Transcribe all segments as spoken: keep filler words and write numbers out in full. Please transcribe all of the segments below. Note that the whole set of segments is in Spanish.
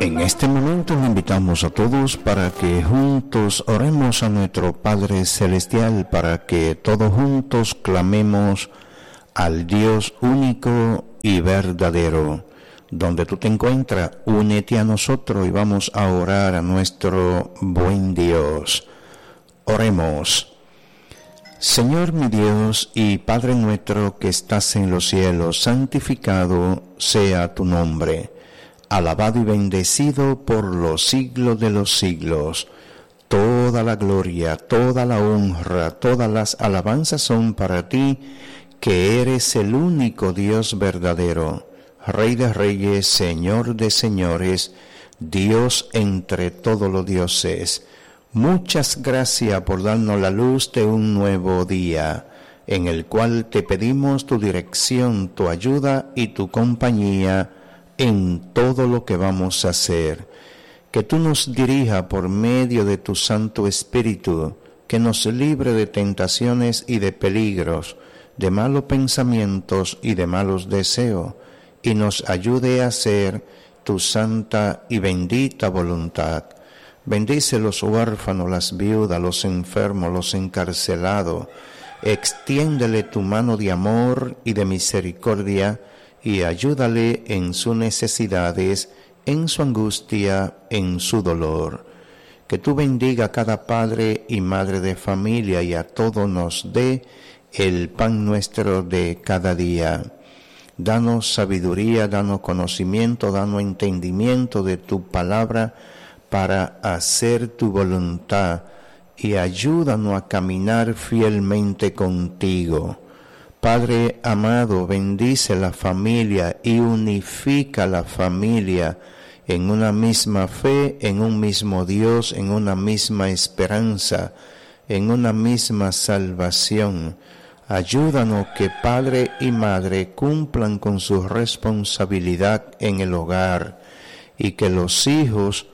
En este momento le invitamos a todos para que juntos oremos a nuestro Padre Celestial, para que todos juntos clamemos al Dios único y verdadero. Donde tú te encuentras, únete a nosotros y vamos a orar a nuestro buen Dios. Oremos. Señor mi Dios y Padre nuestro que estás en los cielos, santificado sea tu nombre. Alabado y bendecido por los siglos de los siglos. Toda la gloria, toda la honra, todas las alabanzas son para ti, que eres el único Dios verdadero, Rey de reyes, Señor de señores, Dios entre todos los dioses. Muchas gracias por darnos la luz de un nuevo día, en el cual te pedimos tu dirección, tu ayuda y tu compañía en todo lo que vamos a hacer. Que tú nos dirijas por medio de tu Santo Espíritu, que nos libre de tentaciones y de peligros, de malos pensamientos y de malos deseos, y nos ayude a hacer tu santa y bendita voluntad. Bendice los huérfanos, las viudas, los enfermos, los encarcelados. Extiéndele tu mano de amor y de misericordia, y ayúdale en sus necesidades, en su angustia, en su dolor. Que tú bendiga a cada padre y madre de familia y a todos nos dé el pan nuestro de cada día. Danos sabiduría, danos conocimiento, danos entendimiento de tu palabra para hacer tu voluntad y ayúdanos a caminar fielmente contigo. Padre amado, bendice la familia y unifica la familia en una misma fe, en un mismo Dios, en una misma esperanza, en una misma salvación. Ayúdanos que padre y madre cumplan con su responsabilidad en el hogar y que los hijos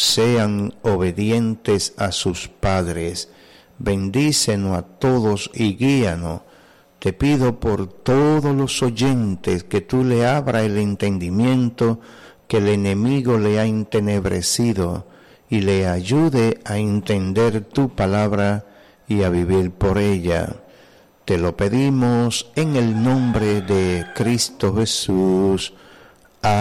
sean obedientes a sus padres. Bendícenos a todos y guíanos. Te pido por todos los oyentes que tú le abras el entendimiento que el enemigo le ha entenebrecido y le ayude a entender tu palabra y a vivir por ella. Te lo pedimos en el nombre de Cristo Jesús.